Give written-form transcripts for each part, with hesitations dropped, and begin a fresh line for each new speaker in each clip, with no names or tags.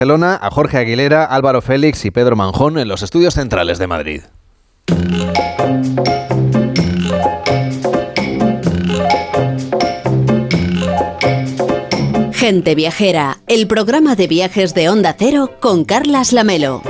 Barcelona, a Jorge Aguilera, Álvaro Félix y Pedro Manjón en los estudios centrales de Madrid.
Gente Viajera, el programa de viajes de Onda Cero con Carlas Lamelo.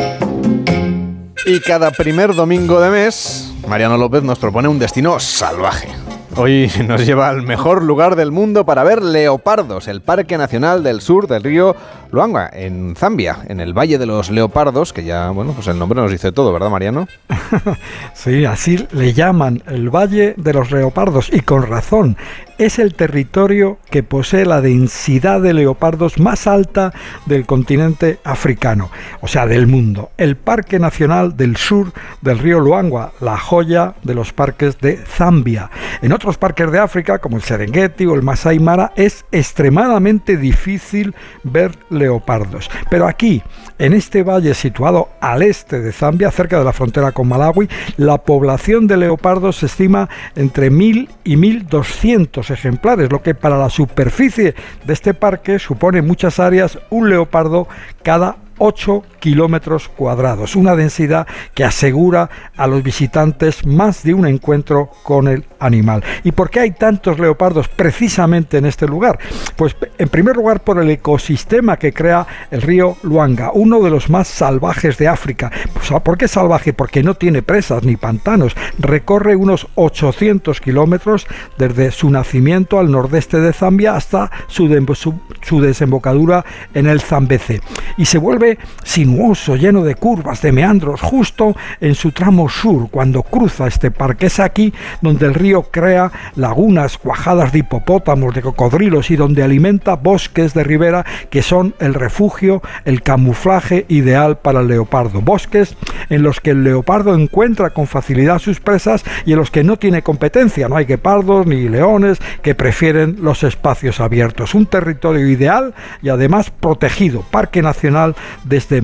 Y cada primer domingo de mes, Mariano López nos propone un destino salvaje. Hoy nos lleva al mejor lugar del mundo para ver leopardos, el Parque Nacional del Sur del río Luangwa, en Zambia, en el Valle de los Leopardos, que ya, bueno, pues el nombre nos dice todo, ¿verdad, Mariano?
Sí, así le llaman, el Valle de los Leopardos, y con razón. Es el territorio que posee la densidad de leopardos más alta del continente africano, o sea, del mundo. El Parque Nacional del Sur del río Luangwa, la joya de los parques de Zambia. En otros parques de África, como el Serengeti o el Masai Mara, es extremadamente difícil ver leopardos. Pero aquí, en este valle situado al este de Zambia, cerca de la frontera con Malawi, la población de leopardos se estima entre 1.000 y 1.200 ejemplares, lo que para la superficie de este parque supone muchas áreas, un leopardo cada 8 kilómetros cuadrados, una densidad que asegura a los visitantes más de un encuentro con el animal. ¿Y por qué hay tantos leopardos precisamente en este lugar? Pues en primer lugar por el ecosistema que crea el río Luangwa, uno de los más salvajes de África. Pues, ¿por qué salvaje? Porque no tiene presas ni pantanos, recorre unos 800 kilómetros desde su nacimiento al nordeste de Zambia hasta su desembocadura en el Zambeze, y se vuelve sinuoso, lleno de curvas, de meandros, justo en su tramo sur, cuando cruza este parque. Es aquí donde el río crea lagunas cuajadas de hipopótamos, de cocodrilos, y donde alimenta bosques de ribera que son el refugio, el camuflaje ideal para el leopardo. Bosques en los que el leopardo encuentra con facilidad sus presas y en los que no tiene competencia. No hay guepardos ni leones, que prefieren los espacios abiertos. Un territorio ideal y además protegido. Parque Nacional desde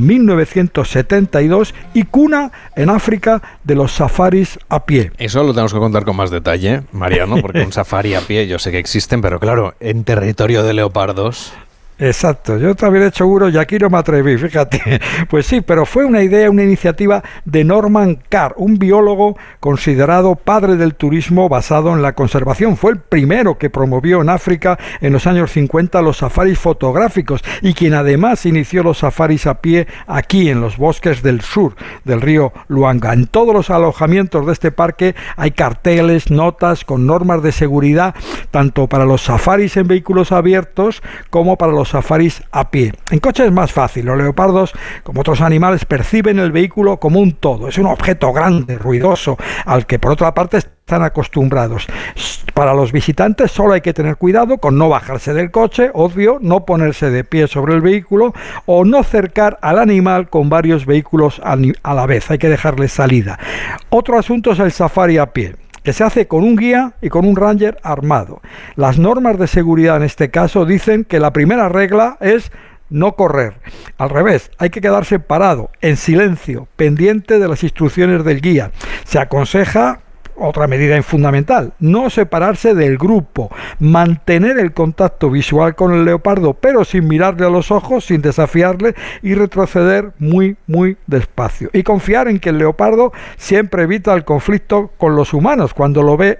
1972 y cuna en África de los safaris a pie.
Eso lo tenemos que contar con más detalle, Mariano, porque un safari a pie yo sé que existen, pero claro, en territorio de leopardos...
Exacto, yo también he hecho uno y aquí no me atreví, fíjate. Pues sí, pero fue una idea, una iniciativa de Norman Carr, un biólogo considerado padre del turismo basado en la conservación. Fue el primero que promovió en África en los años 50 los safaris fotográficos y quien además inició los safaris a pie aquí en los bosques del sur del río Luangwa. En todos los alojamientos de este parque hay carteles, notas con normas de seguridad, tanto para los safaris en vehículos abiertos como para los safaris a pie. En coche es más fácil. Los leopardos, como otros animales, perciben el vehículo como un todo. Es un objeto grande, ruidoso, al que por otra parte están acostumbrados. Para los visitantes solo hay que tener cuidado con no bajarse del coche, obvio, no ponerse de pie sobre el vehículo o no cercar al animal con varios vehículos a la vez. Hay que dejarle salida. Otro asunto es el safari a pie, que se hace con un guía y con un ranger armado. Las normas de seguridad en este caso dicen que la primera regla es no correr. Al revés, hay que quedarse parado, en silencio, pendiente de las instrucciones del guía. Se aconseja, otra medida fundamental, no separarse del grupo, mantener el contacto visual con el leopardo, pero sin mirarle a los ojos, sin desafiarle, y retroceder muy despacio. Y confiar en que el leopardo siempre evita el conflicto con los humanos cuando los ve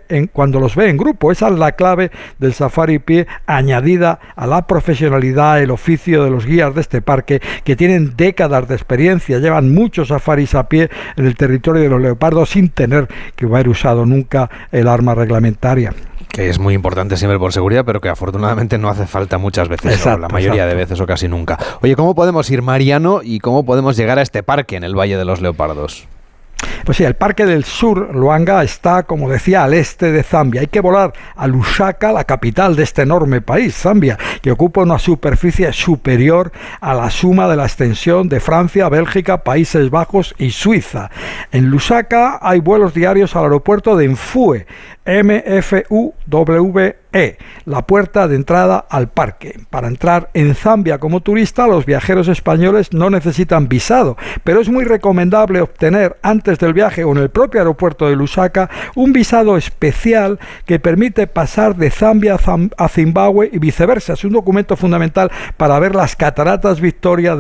en grupo. Esa es la clave del safari pie, añadida a la profesionalidad, el oficio de los guías de este parque, que tienen décadas de experiencia, llevan muchos safaris a pie en el territorio de los leopardos sin tener que haber usado nunca el arma reglamentaria.
Que es muy importante siempre por seguridad, pero que afortunadamente no hace falta muchas veces, exacto, la mayoría de veces o casi nunca. Oye, ¿cómo podemos ir, Mariano, y cómo podemos llegar a este parque en el Valle de los Leopardos?
Pues sí, el Parque del Sur, Luangwa, está, como decía, al este de Zambia. Hay que volar a Lusaka, la capital de este enorme país, Zambia, que ocupa una superficie superior a la suma de la extensión de Francia, Bélgica, Países Bajos y Suiza. En Lusaka hay vuelos diarios al aeropuerto de Mfue, MFUWE, la puerta de entrada al parque. Para entrar en Zambia como turista, los viajeros españoles no necesitan visado, pero es muy recomendable obtener antes del viaje o en el propio aeropuerto de Lusaka un visado especial que permite pasar de Zambia a Zimbabue y viceversa. Es un documento fundamental para ver las cataratas Victoria